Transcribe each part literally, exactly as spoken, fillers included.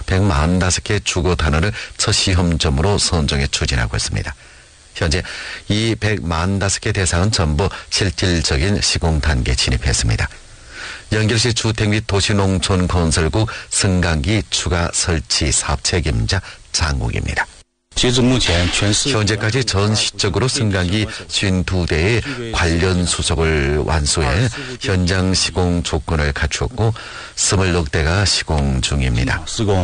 백사십오 개 주거 단원을 첫 시험점으로 선정해 추진하고 있습니다. 현재 이 백사십오 개 대상은 전부 실질적인 시공 단계에 진입했습니다. 연결시 주택 및 도시농촌 건설국 승강기 추가 설치 사업 책임자 장국입니다. 현재까지 전 시적으로 승강기 오십이 대의 관련 수속을 완수해 현장 시공 조건을 갖추었고 이십육 대가 시공 중입니다.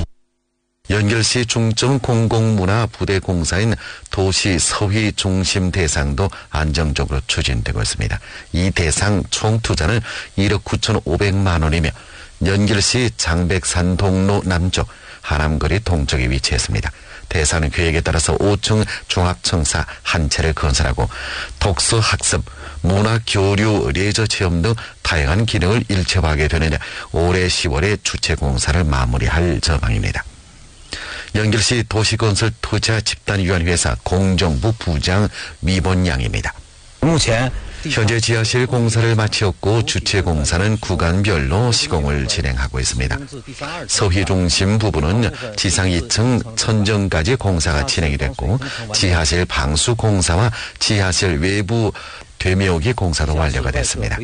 연결시 중점 공공문화 부대 공사인 도시 서휘 중심 대상도 안정적으로 추진되고 있습니다. 이 대상 총 투자는 일억 구천오백만 원이며 연결시 장백산 동로 남쪽, 하남거리 동쪽에 위치했습니다. 대상은 계획에 따라서 오 층 종합청사 한 채를 건설하고 독서 학습, 문화 교류, 레저 체험 등 다양한 기능을 일체화하게 되느냐 올해 시월에 주체 공사를 마무리할 전망입니다. 연결시 도시건설 투자 집단위원회사 공정부 부장 미본양입니다. 현재 지하실 공사를 마치었고 주체 공사는 구간별로 시공을 진행하고 있습니다. 서휘 중심 부분은 지상 이 층 천정까지 공사가 진행이 됐고 지하실 방수 공사와 지하실 외부 되묘기 공사도 완료가 됐습니다.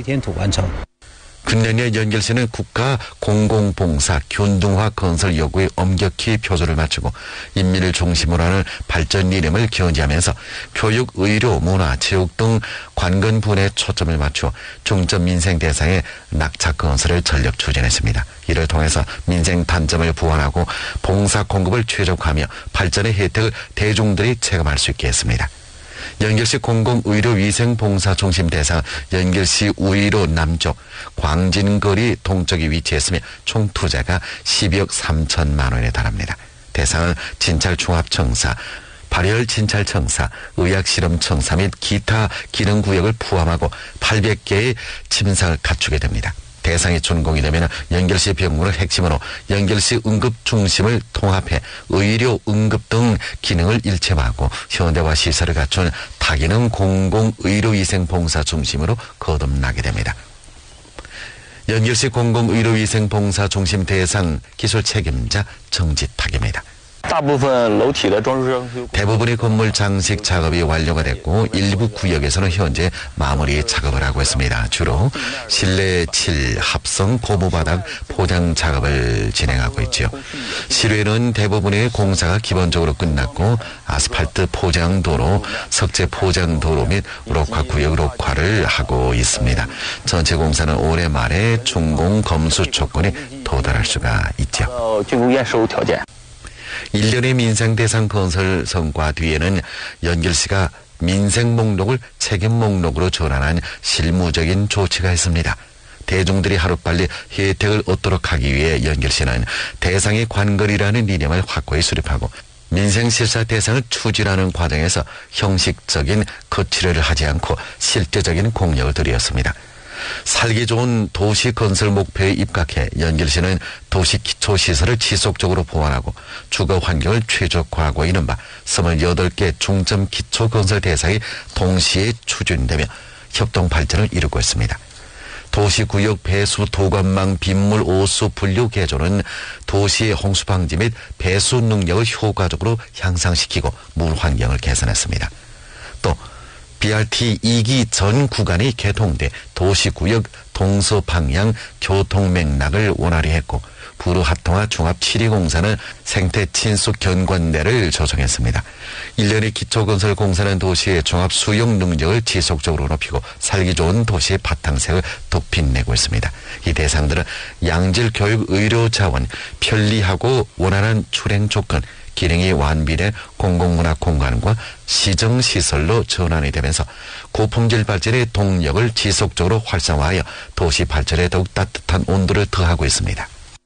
근래에 연결시는 국가 공공봉사 균등화 건설 요구에 엄격히 표조를 맞추고 인민을 중심으로 하는 발전 이념을 견지하면서 교육, 의료, 문화, 체육 등 관건 분야에 초점을 맞추어 중점 민생 대상의 낙차 건설을 전력 추진했습니다. 이를 통해서 민생 단점을 보완하고 봉사 공급을 최적화하며 발전의 혜택을 대중들이 체감할 수 있게 했습니다. 연결시 공공의료위생봉사 중심 대상 연결시 우이로 남쪽, 광진거리 동쪽에 위치했으며 총 투자가 십이억 삼천만 원에 달합니다. 대상은 진찰종합청사, 발열진찰청사, 의학실험청사 및 기타 기능구역을 포함하고 팔백 개의 침상을 갖추게 됩니다. 대상이 준공이 되면 연결시 병문을 핵심으로 연결시 응급 중심을 통합해 의료, 응급 등 기능을 일체화하고 현대화 시설을 갖춘 다기능 공공의료위생봉사 중심으로 거듭나게 됩니다. 연결시 공공의료위생봉사 중심 대상 기술 책임자 정지탁입니다. 대부분의 건물 장식 작업이 완료가 됐고 일부 구역에서는 현재 마무리 작업을 하고 있습니다. 주로 실내 칠, 합성, 고무바닥 포장 작업을 진행하고 있죠. 실외는 대부분의 공사가 기본적으로 끝났고 아스팔트 포장 도로, 석재 포장 도로 및 록화 구역 록화를 하고 있습니다. 전체 공사는 올해 말에 준공 검수 조건에 도달할 수가 있죠. 일 년의 민생 대상 건설 성과 뒤에는 연결시가 민생 목록을 책임 목록으로 전환한 실무적인 조치가 있습니다. 대중들이 하루빨리 혜택을 얻도록 하기 위해 연결시는 대상의 관건이라는 이념을 확고히 수립하고 민생실사 대상을 추진하는 과정에서 형식적인 거치를 하지 않고 실제적인 공력을 들였습니다. 살기 좋은 도시 건설 목표에 입각해 연결시는 도시 기초시설을 지속적으로 보완하고 주거 환경을 최적화하고 이른바 이십팔 개 중점 기초 건설 대상이 동시에 추진되며 협동 발전을 이루고 있습니다. 도시구역 배수 도관망 빗물 오수 분류 개조는 도시의 홍수 방지 및 배수 능력을 효과적으로 향상시키고 물 환경을 개선했습니다. 또 비알티 이 기 전 구간이 개통돼 도시구역 동서 방향 교통 맥락을 원활히 했고 부루합통화 종합 칠 위 공사는 생태 친수 견관대를 조성했습니다. 일 년의 기초건설 공사는 도시의 종합 수용 능력을 지속적으로 높이고 살기 좋은 도시의 바탕색을 돋빛내고 있습니다. 이 대상들은 양질 교육 의료 자원, 편리하고 원활한 출행 조건, 기능이 완비된 공공문화 공간과 시정시설로 전환이 되면서 고품질 발전의 동력을 지속적으로 활성화하여 도시 발전에 더욱 따뜻한 온도를 더하고 있습니다.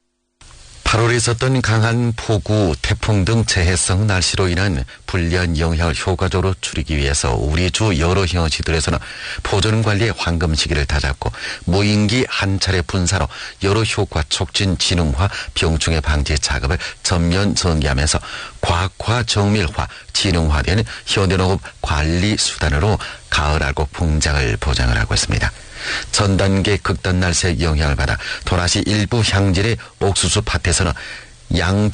팔월에 있었던 강한 폭우, 태풍 등 재해성 날씨로 인한 불리한 영향을 효과적으로 줄이기 위해서 우리 주 여러 현시들에서는 보존 관리의 황금 시기를 다잡고 무인기 한 차례 분사로 여러 효과 촉진 진흥화 병충해 방지 작업을 전면 전개하면서 과학화 정밀화 진흥화된 현대농업 관리 수단으로 가을 알곡 풍작을 보장을 하고 있습니다. 전 단계 극단 날씨의 영향을 받아 도라시 일부 향질의 옥수수 밭에서는 양